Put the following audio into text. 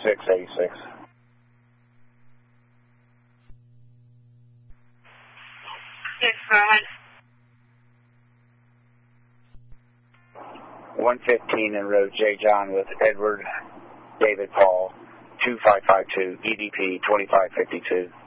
2686. Yes, go ahead. 115 en route, J. John with Edward David Paul, 2552, EDP 2552.